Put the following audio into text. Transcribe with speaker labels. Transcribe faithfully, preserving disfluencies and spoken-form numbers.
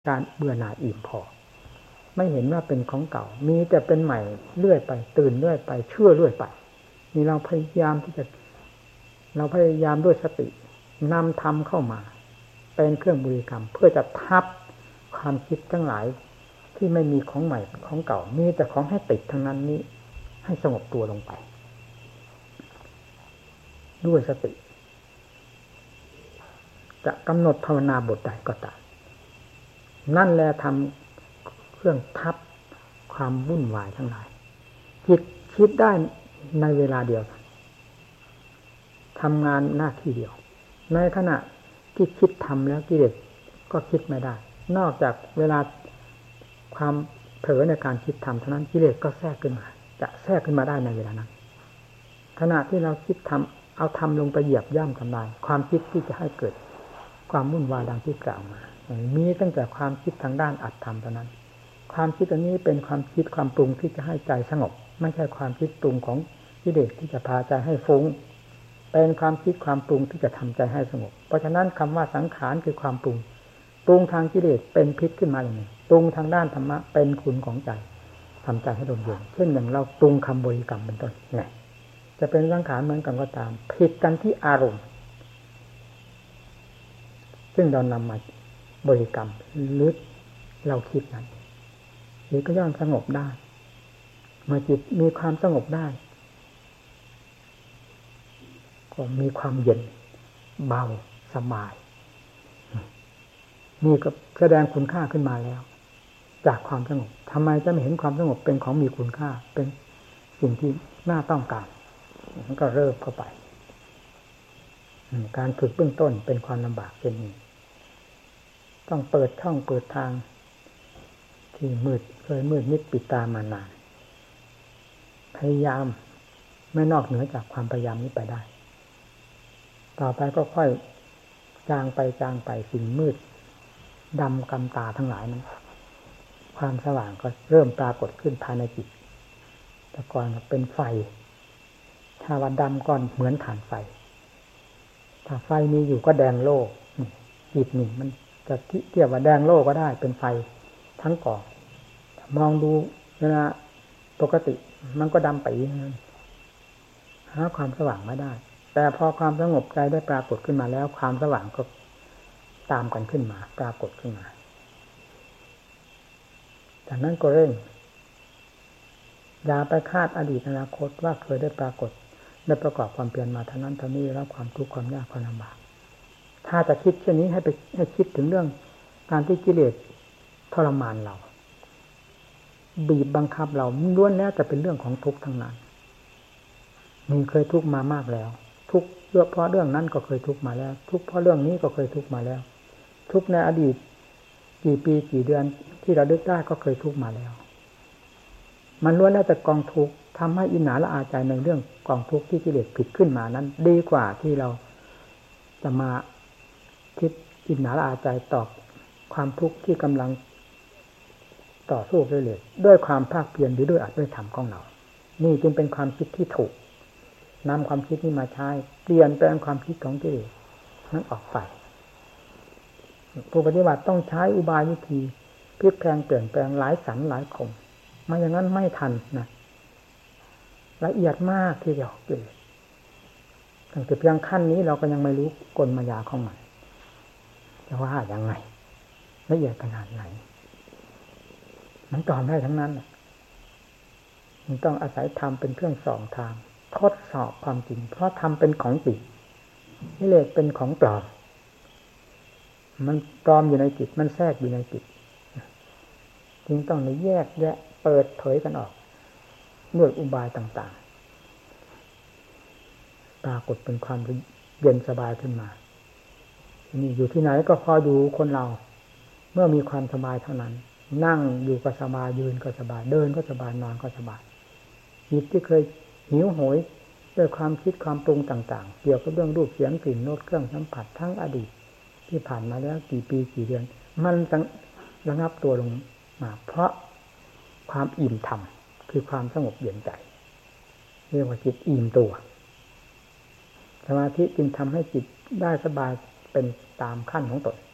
Speaker 1: การเบื่อหน่ายอิ่มพอไม่เห็นว่าเป็นของเก่ามีแต่เป็นใหม่เรื่อยไปตื่นเรื่อยไปเชื่อเรื่อยไปนี่เราพยายามที่จะเราพยายามด้วยสตินำธรรมเข้ามาเป็นเครื่องบริกรรมเพื่อจะทับความคิดทั้งหลายที่ไม่มีของใหม่ของเก่ามีแต่ของให้ติดทั้งนั้นนี้ให้สงบตัวลงไปด้วยสติจะกำหนดภาวนาบทใดก็ตามนั่นแหละทำเครื่องทับความวุ่นวายทั้งหลายจิตคิดได้ในเวลาเดียวทำงานหน้าที่เดียวในขณะที่คิดทำแล้วกิเลสก็คิดไม่ได้นอกจากเวลาความเผลอในการคิดทำเท่านั้นกิเลสก็แทรกขึ้นมาจะแทรกขึ้นมาได้ในเวลานั้นขณะที่เราคิดทำเอาทำลงไปเหยียบย่ำทำลายความคิดที่จะให้เกิดความวุ่นวายดังที่กล่าวมามีตั้งแต่ความคิดทางด้านอัตธรรมเท่านั้นความคิดอันนี้เป็นความคิดความปรุงที่จะให้ใจสงบไม่ใช่ความคิดปรุงของกิเลสที่จะพาใจให้ฟุ้งเป็นความคิดความปรุงที่จะทำใจให้สงบเพราะฉะนั้นคำว่าสังขารคือความปรุงปรุงทางกิเลสเป็นพิษขึ้นมาอย่างนี้ปรุงทางด้านธรรมะเป็นคุณของใจทำใจให้ร่มเย็นเช่นอย่างเราปรุงคำบริกรรมเป็นต้นไงจะเป็นสังขารเหมือนกันก็ตามผิดกันที่อารมณ์ซึ่งเรานำมาบริกรรมหรือเราคิดนั้นจิตก็ย่อมสงบได้เมื่อจิตมีความสงบได้ก็มีความเย็นเบาสบายนี่ก็แสดงคุณค่าขึ้นมาแล้วจากความสงบทำไมจะไม่เห็นความสงบเป็นของมีคุณค่าเป็นสิ่งที่น่าต้องการมันก็เริ่มเข้าไปการฝึกเบื้องต้นเป็นความลำบากเช่นนี้ต้องเปิดช่องเปิดทางที่มืดเคยมืดมิดปิดตามานานพยายามไม่นอกเหนือจากความพยายามนี้ไปได้ต่อไปก็ค่อยจางไปจางไปสิ่งมืดดำกำตาทั้งหลายนั้นความสว่างก็เริ่มปรากฏขึ้นภายในจิตแต่ก่อนเป็นไฟถ้าว่าดำก่อนเหมือนฐานไฟถ้าไฟมีอยู่ก็แดงโล่จิตนี่มันจะเทียบว่าแดงโล่ก็ได้เป็นไฟทั้งก่อมองดูเวลาปกติมันก็ดำไปหาความสว่างไม่ได้แต่พอความสงบใจได้ปรากฏขึ้นมาแล้วความสว่างก็ตามกันขึ้นมาปรากฏขึ้นมาจากนั้นก็เร่งอย่าไปคาดอดีตอนาคตว่าเคยได้ปรากฏได้ประกอบความเปลี่ยนมาเท่านั้นเท่านี้รับความทุกข์ความยากความลำบากถ้าจะคิดเช่นนี้ให้ไปให้คิดถึงเรื่องการที่กิเลสทรมานเราบีบบังคับเราล้วนแล้วจะเป็นเรื่องของทุกข์ทั้งนั้นมีเคยทุกข์มามากแล้วทุกข์เพราะเรื่องนั้นก็เคยทุกข์มาแล้วทุกข์เพราะเรื่องนี้ก็เคยทุกข์มาแล้วทุกข์ในอดีตกี่ปีกี่เดือนที่เราดึกได้ก็เคยทุกข์มาแล้วมันล้วนแล้วแต่กองทุกข์ทำให้อิจฉาละอาใจในเรื่องกองทุกข์ที่กิเลสผิดขึ้นมานั้นดีกว่าที่เราจะมาคิดอิจฉาละอาใจต่อความทุกข์ที่กำลังต่อสู้กิเลสด้วยความภาคเพียรหรือด้วยอัตด้วยธรรมของเรานี่จึงเป็นความคิดที่ถูกนำความคิดนี้มาใช้เปลี่ยนแปลงความคิดของกิเลสนั้นออกไปผู้ปฏิบัติต้องใช้อุบายวิธีพลิกแปลงเปลี่ยนแปลงหลายสันหลายคมไม่อย่างนั้นไม่ทันนะละเอียดมากที่เดียวกิเลสตั้งแต่เพียงขั้นนี้เราก็ยังไม่รู้กลมายาของมันจะว่าอย่างไงละเอียดขนาดไหนมันตอบได้ทั้งนั้นมันต้องอาศัยธรรมเป็นเครื่องส่องทางทดสอบความจริงเพราะธรรมเป็นของจริงกิเลสเป็นของปลอมมันปลอมอยู่ในจิตมันแทรกอยู่ในจิตจึงต้องแยกแยะเปิดเผยกันออกด้วยอุบายต่างๆปรากฏเป็นความเย็นสบายขึ้นมานี่อยู่ที่ไหนก็พออยู่คนเราเมื่อมีความสบายเท่านั้นนั่งอยู่ก็สบายยืนก็สบายเดินก็สบายนอนก็สบายจิตที่เคยหิวโหยด้วยความคิดความปรุงต่างๆเกี่ยวกับเรื่องรูปเสียงกลิ่นรสเครื่องสัมผัสทั้งอดีตที่ผ่านมาแล้วกี่ปีกี่เดือนมันระงับตัวลงมาเพราะความอิ่มธรรมคือความสงบเย็นใจเรียกว่าจิตอิ่มตัวสมาธิจึงทำให้จิตได้สบายเป็นตามขั้นของตน